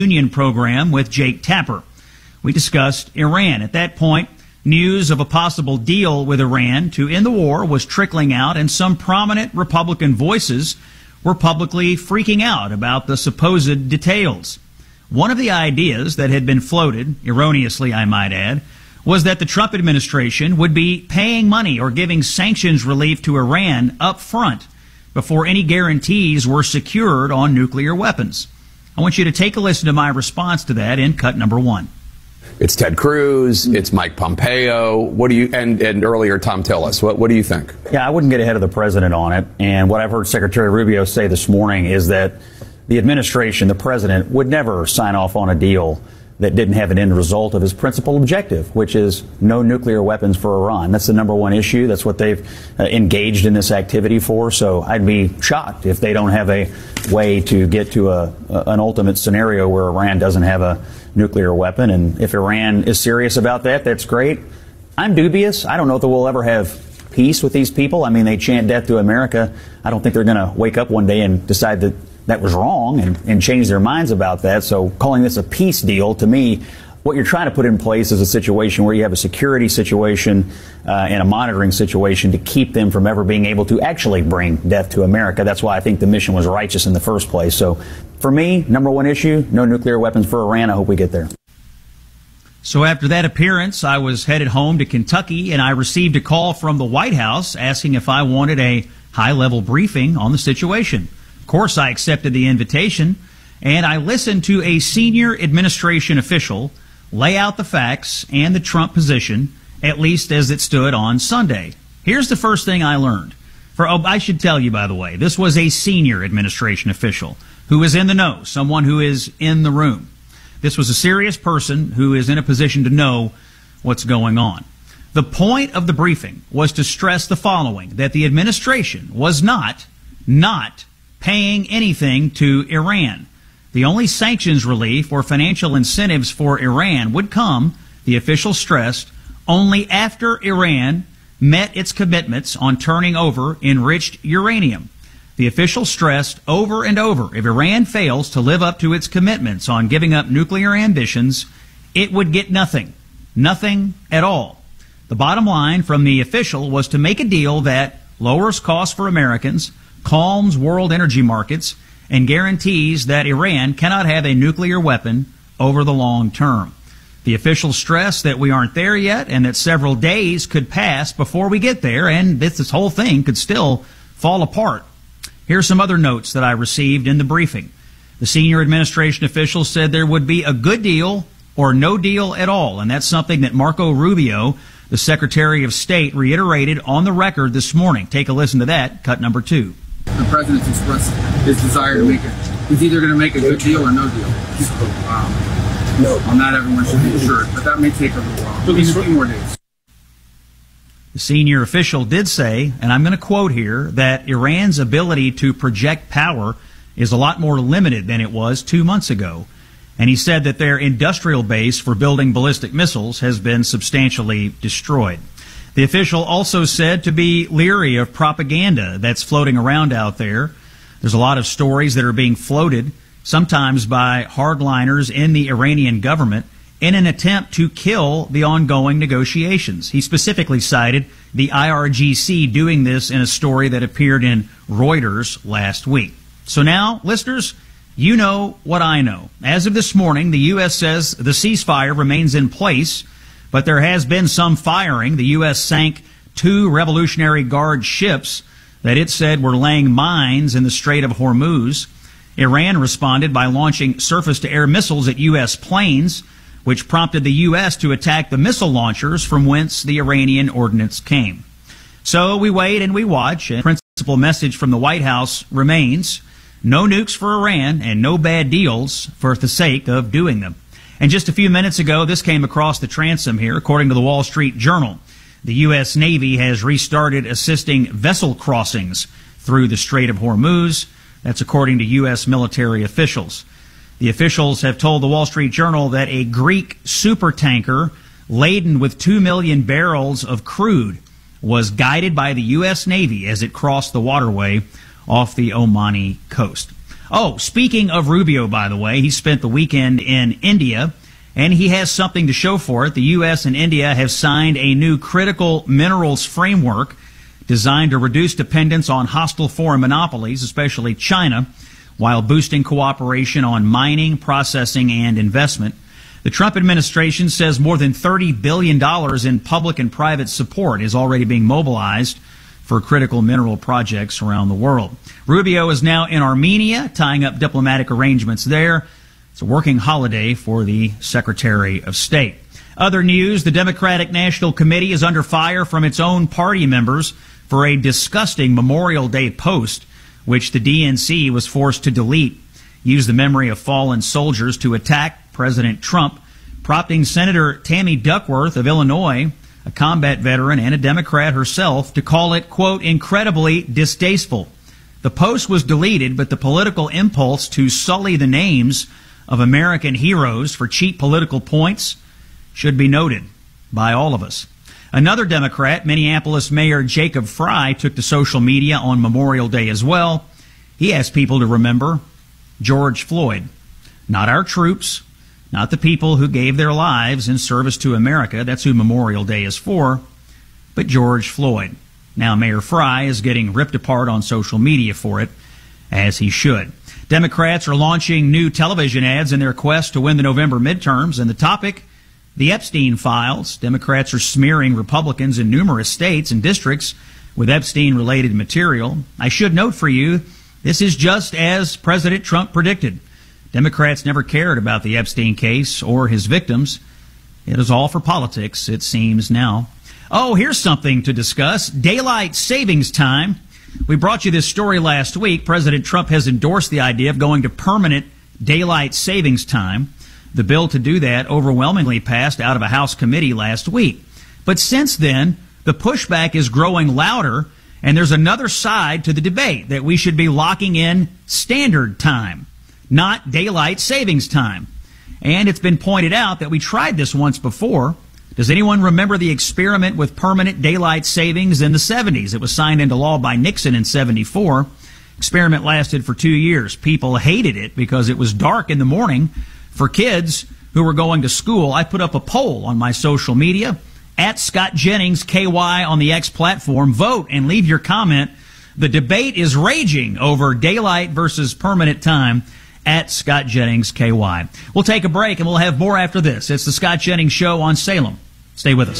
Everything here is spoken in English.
Union program with Jake Tapper. We discussed Iran. At that point, news of a possible deal with Iran to end the war was trickling out, and some prominent Republican voices were publicly freaking out about the supposed details. One of the ideas that had been floated, erroneously I might add, was that the Trump administration would be paying money or giving sanctions relief to Iran up front before any guarantees were secured on nuclear weapons. I want you to take a listen to my response to that in cut number one. It's Ted Cruz, it's Mike Pompeo. What do you, and earlier Tom Tillis. What do you think? Yeah, I wouldn't get ahead of the president on it. And what I've heard Secretary Rubio say this morning is that the administration, the president, would never sign off on a deal that didn't have an end result of his principal objective, which is no nuclear weapons for Iran. That's the number one issue. That's what they've engaged in this activity for. So I'd be shocked if they don't have a way to get to an ultimate scenario where Iran doesn't have a nuclear weapon. And if Iran is serious about that, that's great. I'm dubious. I don't know if we'll ever have peace with these people. I mean, they chant death to America. I don't think they're going to wake up one day and decide that that was wrong and change their minds about that. So calling this a peace deal, to me, what you're trying to put in place is a situation where you have a security situation and a monitoring situation to keep them from ever being able to actually bring death to America. That's why I think the mission was righteous in the first place. So for me, number one issue, no nuclear weapons for Iran. I hope we get there. So after that appearance, I was headed home to Kentucky, and I received a call from the White House asking if I wanted a high-level briefing on the situation. Of course, I accepted the invitation, and I listened to a senior administration official lay out the facts and the Trump position, at least as it stood on Sunday. Here's the first thing I learned. I should tell you, by the way, this was a senior administration official who is in the know, someone who is in the room. This was a serious person who is in a position to know what's going on. The point of the briefing was to stress the following, that the administration was not paying anything to Iran. The only sanctions relief or financial incentives for Iran would come, the official stressed, only after Iran met its commitments on turning over enriched uranium. The official stressed over and over, if Iran fails to live up to its commitments on giving up nuclear ambitions, it would get nothing. Nothing at all. The bottom line from the official was to make a deal that lowers costs for Americans, calms world energy markets, and guarantees that Iran cannot have a nuclear weapon over the long term. The official stressed that we aren't there yet and that several days could pass before we get there, and this whole thing could still fall apart. Here's some other notes that I received in the briefing. The senior administration official said there would be a good deal or no deal at all, and that's something that Marco Rubio, the Secretary of State, reiterated on the record this morning. Take a listen to that, cut number two. The president's expressed his desire to make it. He's either going to make a good deal or no deal. So, on that, everyone should be assured. But that may take a little while. Maybe a few more days. The senior official did say, and I'm going to quote here, that Iran's ability to project power is a lot more limited than it was 2 months ago. And he said that their industrial base for building ballistic missiles has been substantially destroyed. The official also said to be leery of propaganda that's floating around out there. There's a lot of stories that are being floated, sometimes by hardliners in the Iranian government, in an attempt to kill the ongoing negotiations. He specifically cited the IRGC doing this in a story that appeared in Reuters last week. So now, listeners, you know what I know. As of this morning, the U.S. says the ceasefire remains in place, but there has been some firing. The U.S. sank 2 Revolutionary Guard ships that it said were laying mines in the Strait of Hormuz. Iran responded by launching surface-to-air missiles at U.S. planes, which prompted the U.S. to attack the missile launchers from whence the Iranian ordnance came. So we wait and we watch. And the principal message from the White House remains, no nukes for Iran and no bad deals for the sake of doing them. And just a few minutes ago, this came across the transom here. According to the Wall Street Journal, the U.S. Navy has restarted assisting vessel crossings through the Strait of Hormuz. That's according to U.S. military officials. The officials have told the Wall Street Journal that a Greek supertanker laden with 2 million barrels of crude was guided by the U.S. Navy as it crossed the waterway off the Omani coast. Oh, speaking of Rubio, by the way, he spent the weekend in India, and he has something to show for it. The U.S. and India have signed a new critical minerals framework designed to reduce dependence on hostile foreign monopolies, especially China, while boosting cooperation on mining, processing, and investment. The Trump administration says more than $30 billion in public and private support is already being mobilized for critical mineral projects around the world. Rubio is now in Armenia, tying up diplomatic arrangements there. It's a working holiday for the Secretary of State. Other news, the Democratic National Committee is under fire from its own party members for a disgusting Memorial Day post, which the DNC was forced to delete. Use the memory of fallen soldiers to attack President Trump, prompting Senator Tammy Duckworth of Illinois, a combat veteran and a Democrat herself, to call it, quote, incredibly distasteful. The post was deleted, but the political impulse to sully the names of American heroes for cheap political points should be noted by all of us. Another Democrat, Minneapolis Mayor Jacob Frey, took to social media on Memorial Day as well. He asked people to remember George Floyd, not our troops, not the people who gave their lives in service to America. That's who Memorial Day is for, but George Floyd. Now, Mayor Frey is getting ripped apart on social media for it, as he should. Democrats are launching new television ads in their quest to win the November midterms, and the topic, the Epstein files. Democrats are smearing Republicans in numerous states and districts with Epstein-related material. I should note for you, this is just as President Trump predicted. Democrats never cared about the Epstein case or his victims. It is all for politics, it seems now. Oh, here's something to discuss. Daylight savings time. We brought you this story last week. President Trump has endorsed the idea of going to permanent daylight savings time. The bill to do that overwhelmingly passed out of a House committee last week. But since then, the pushback is growing louder, and there's another side to the debate that we should be locking in standard time, not daylight savings time. And it's been pointed out that we tried this once before. Does anyone remember the experiment with permanent daylight savings in the 70s? It was signed into law by Nixon in 74. Experiment lasted for 2 years. People hated it because it was dark in the morning for kids who were going to school. I put up a poll on my social media, at Scott Jennings KY on the X platform. Vote and leave your comment. The debate is raging over daylight versus permanent time, at Scott Jennings KY. We'll take a break and we'll have more after this. It's the Scott Jennings Show on Salem. Stay with us.